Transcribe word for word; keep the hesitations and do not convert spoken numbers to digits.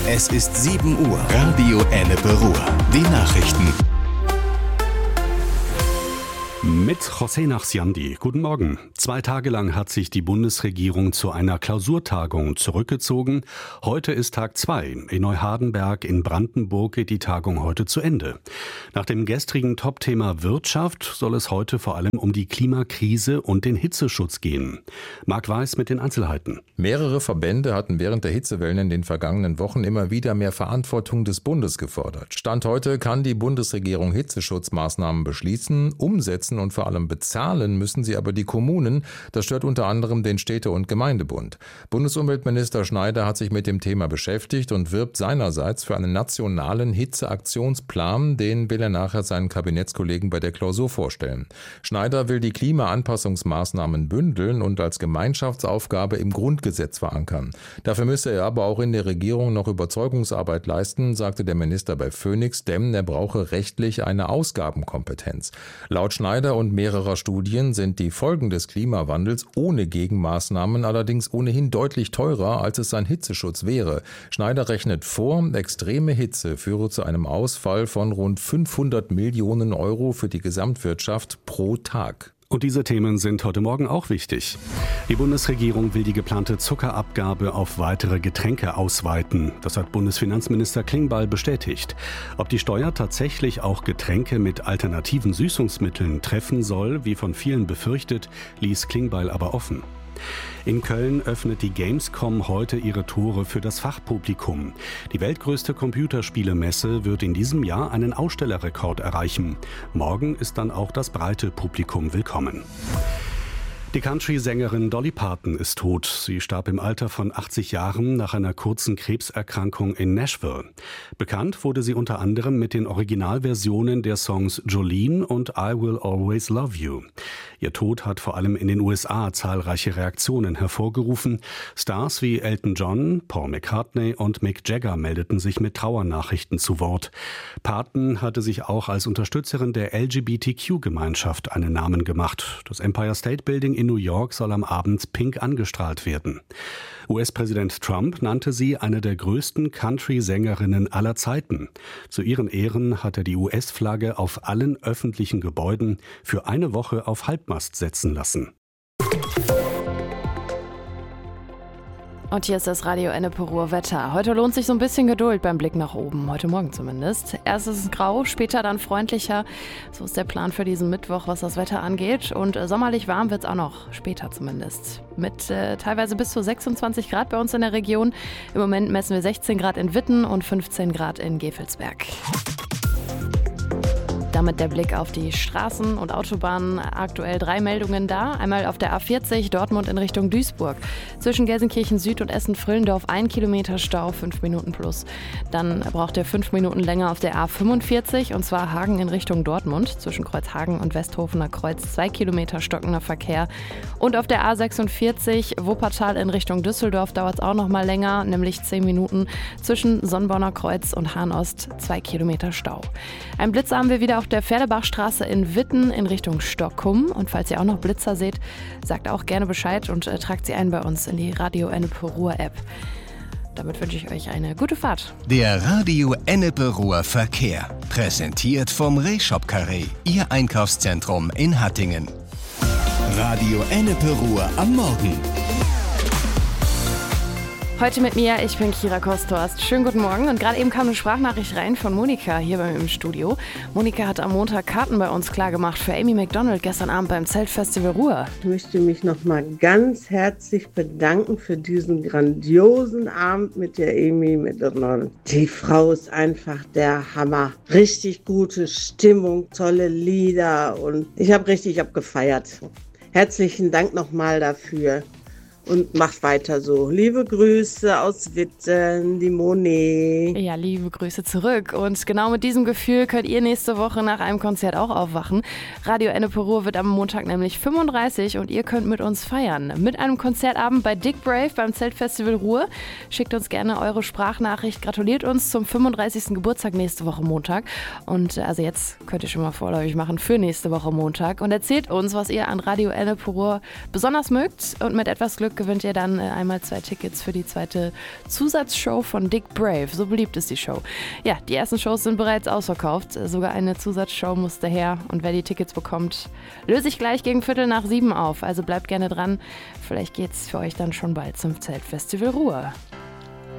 Es ist sieben Uhr. Radio Ennepe Ruhr. Die Nachrichten. Mit José Nachsiandi. Guten Morgen. Zwei Tage lang hat sich die Bundesregierung zu einer Klausurtagung zurückgezogen. Heute ist Tag zwei. In Neuhardenberg in Brandenburg geht die Tagung heute zu Ende. Nach dem gestrigen Topthema Wirtschaft soll es heute vor allem um die Klimakrise und den Hitzeschutz gehen. Marc Weiß mit den Einzelheiten. Mehrere Verbände hatten während der Hitzewellen in den vergangenen Wochen immer wieder mehr Verantwortung des Bundes gefordert. Stand heute kann die Bundesregierung Hitzeschutzmaßnahmen beschließen, umsetzen und vor allem bezahlen müssen sie aber die Kommunen. Das stört unter anderem den Städte- und Gemeindebund. Bundesumweltminister Schneider hat sich mit dem Thema beschäftigt und wirbt seinerseits für einen nationalen Hitzeaktionsplan. Den will er nachher seinen Kabinettskollegen bei der Klausur vorstellen. Schneider will die Klimaanpassungsmaßnahmen bündeln und als Gemeinschaftsaufgabe im Grundgesetz verankern. Dafür müsse er aber auch in der Regierung noch Überzeugungsarbeit leisten, sagte der Minister bei Phoenix, denn er brauche rechtlich eine Ausgabenkompetenz. Laut Schneider und mehrerer Studien sind die Folgen des Klimawandels ohne Gegenmaßnahmen allerdings ohnehin deutlich teurer, als es sein Hitzeschutz wäre. Schneider rechnet vor, extreme Hitze führe zu einem Ausfall von rund fünfhundert Millionen Euro für die Gesamtwirtschaft pro Tag. Und diese Themen sind heute Morgen auch wichtig. Die Bundesregierung will die geplante Zuckerabgabe auf weitere Getränke ausweiten. Das hat Bundesfinanzminister Klingbeil bestätigt. Ob die Steuer tatsächlich auch Getränke mit alternativen Süßungsmitteln treffen soll, wie von vielen befürchtet, ließ Klingbeil aber offen. In Köln öffnet die Gamescom heute ihre Tore für das Fachpublikum. Die weltgrößte Computerspielemesse wird in diesem Jahr einen Ausstellerrekord erreichen. Morgen ist dann auch das breite Publikum willkommen. Die Country-Sängerin Dolly Parton ist tot. Sie starb im Alter von achtzig Jahren nach einer kurzen Krebserkrankung in Nashville. Bekannt wurde sie unter anderem mit den Originalversionen der Songs Jolene und I Will Always Love You. Ihr Tod hat vor allem in den U S A zahlreiche Reaktionen hervorgerufen. Stars wie Elton John, Paul McCartney und Mick Jagger meldeten sich mit Trauernachrichten zu Wort. Parton hatte sich auch als Unterstützerin der L G B T Q-Gemeinschaft einen Namen gemacht. Das Empire State Building in New York soll am Abend pink angestrahlt werden. U S-Präsident Trump nannte sie eine der größten Country-Sängerinnen aller Zeiten. Zu ihren Ehren hat er die U S-Flagge auf allen öffentlichen Gebäuden für eine Woche auf Halbmast setzen lassen. Und hier ist das Radio Ennepe Ruhr Wetter. Heute lohnt sich so ein bisschen Geduld beim Blick nach oben, heute Morgen zumindest. Erst ist es grau, später dann freundlicher. So ist der Plan für diesen Mittwoch, was das Wetter angeht. Und äh, sommerlich warm wird es auch noch, später zumindest. Mit äh, teilweise bis zu sechsundzwanzig Grad bei uns in der Region. Im Moment messen wir sechzehn Grad in Witten und fünfzehn Grad in Gevelsberg. Damit der Blick auf die Straßen und Autobahnen. Aktuell drei Meldungen da. Einmal auf der A vierzig Dortmund in Richtung Duisburg. Zwischen Gelsenkirchen Süd und Essen-Frillendorf ein Kilometer Stau, fünf Minuten plus. Dann braucht ihr fünf Minuten länger auf der A fünfundvierzig und zwar Hagen in Richtung Dortmund. Zwischen Kreuz Hagen und Westhofener Kreuz zwei Kilometer stockender Verkehr. Und auf der A sechsundvierzig Wuppertal in Richtung Düsseldorf dauert es auch noch mal länger, nämlich zehn Minuten. Zwischen Sonnborner Kreuz und Hahn-Ost zwei Kilometer Stau. Ein Blitz haben wir wieder auf der Pferdebachstraße in Witten in Richtung Stockkum. Und falls ihr auch noch Blitzer seht, sagt auch gerne Bescheid und äh, tragt sie ein bei uns in die Radio Ennepe Ruhr App. Damit wünsche ich euch eine gute Fahrt. Der Radio Ennepe Ruhr Verkehr. Präsentiert vom Rehshop Carré. Ihr Einkaufszentrum in Hattingen. Radio Ennepe Ruhr am Morgen. Heute mit mir, ich bin Kira Kosthorst. Schönen guten Morgen. Und gerade eben kam eine Sprachnachricht rein von Monika hier bei mir im Studio. Monika hat am Montag Karten bei uns klargemacht für Amy Macdonald gestern Abend beim Zeltfestival Ruhr. Ich möchte mich nochmal ganz herzlich bedanken für diesen grandiosen Abend mit der Amy Macdonald. Die Frau ist einfach der Hammer. Richtig gute Stimmung, tolle Lieder und ich habe richtig abgefeiert. Herzlichen Dank nochmal dafür. Und macht weiter so. Liebe Grüße aus Witten, die Moni. Ja, liebe Grüße zurück. Und genau mit diesem Gefühl könnt ihr nächste Woche nach einem Konzert auch aufwachen. Radio Ennepe Ruhr wird am Montag nämlich fünfunddreißig und ihr könnt mit uns feiern. Mit einem Konzertabend bei Dick Brave beim Zeltfestival Ruhr. Schickt uns gerne eure Sprachnachricht. Gratuliert uns zum fünfunddreißigsten Geburtstag nächste Woche Montag. Und also jetzt könnt ihr schon mal vorläufig machen für nächste Woche Montag. Und erzählt uns, was ihr an Radio Ennepe Ruhr besonders mögt. Und mit etwas Glück gewinnt ihr dann einmal zwei Tickets für die zweite Zusatzshow von Dick Brave. So beliebt ist die Show. Ja, die ersten Shows sind bereits ausverkauft. Sogar eine Zusatzshow musste her. Und wer die Tickets bekommt, löse ich gleich gegen Viertel nach sieben auf. Also bleibt gerne dran. Vielleicht geht's für euch dann schon bald zum Zeltfestival Ruhr.